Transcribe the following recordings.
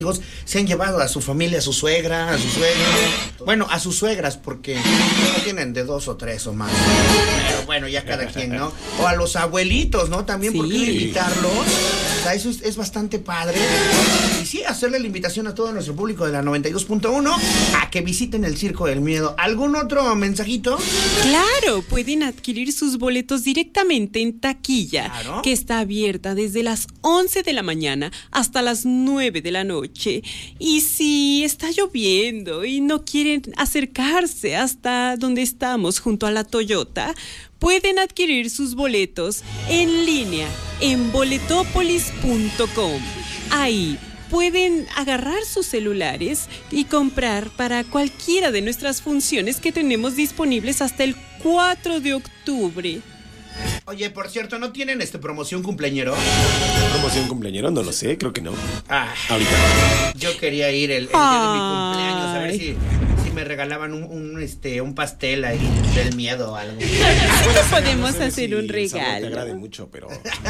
se han llevado a su familia, a su suegra, a su suegro, bueno, a sus suegras, porque no tienen de 2 o 3 o más, pero bueno, ya cada quien, ¿no? O a los abuelitos, ¿no? También, ¿por qué no invitarlos? O sea, eso es bastante padre. Y sí, hacerle la invitación a todo nuestro público de la 92.1 a que visiten el Circo del Miedo. ¿Algún otro mensajito? Claro, pueden adquirir sus boletos directamente en taquilla, claro, que está abierta desde las 11 de la mañana hasta las 9 de la noche. Y si está lloviendo y no quieren acercarse hasta donde estamos, junto a la Toyota, pueden adquirir sus boletos en línea en boletopolis.com. Ahí pueden agarrar sus celulares y comprar para cualquiera de nuestras funciones que tenemos disponibles hasta el 4 de octubre. Oye, por cierto, ¿no tienen promoción cumpleañero? ¿Promoción cumpleañero? No lo sé, creo que no. Ahorita. Yo quería ir el día de mi cumpleaños, a ver si me regalaban un pastel ahí del miedo o algo. Sí te podemos hacer un regalo. Te agrade mucho, pero...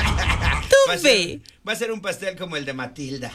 Va a ser un pastel como el de Matilda.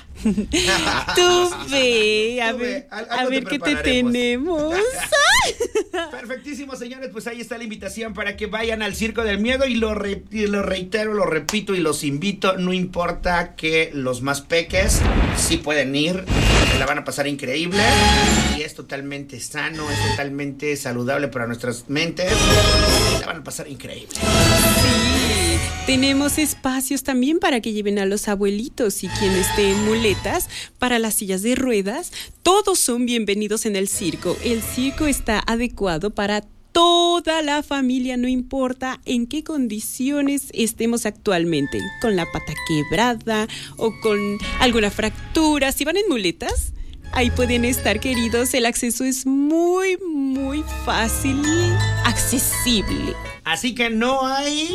Tú ve, a ver qué te tenemos. Perfectísimo, señores, pues ahí está la invitación para que vayan al Circo del Miedo y lo reitero, lo repito y los invito, no importa que los más peques sí pueden ir, se la van a pasar increíble y es totalmente sano, es totalmente saludable para nuestras mentes, y la van a pasar increíble. Sí, tenemos espacios también para que lleven a los abuelitos y quienes estén en muletas, para las sillas de ruedas. Todos son bienvenidos en el circo. El circo está adecuado para toda la familia, no importa en qué condiciones estemos actualmente, con la pata quebrada o con alguna fractura. Si van en muletas, ahí pueden estar, queridos. El acceso es muy, muy fácil y accesible. Así que no hay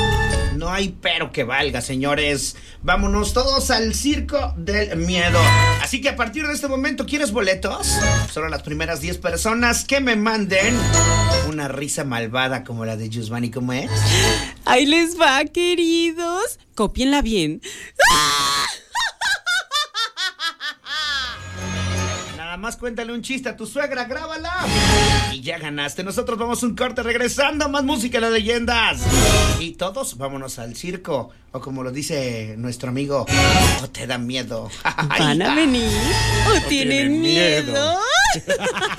pero que valga, señores. Vámonos todos al Circo del Miedo. Así que a partir de este momento, ¿quieres boletos? Solo las primeras 10 personas que me manden una risa malvada como la de Yusvani, ¿cómo es? Ahí les va, queridos. Cópienla bien. Nada más cuéntale un chiste a tu suegra, grábala. Y ya ganaste. Nosotros vamos a un corte, regresando, más música de leyendas. Y todos vámonos al circo. O como lo dice nuestro amigo, ¿o te da miedo? ¿Van a venir? ¿O tienen miedo?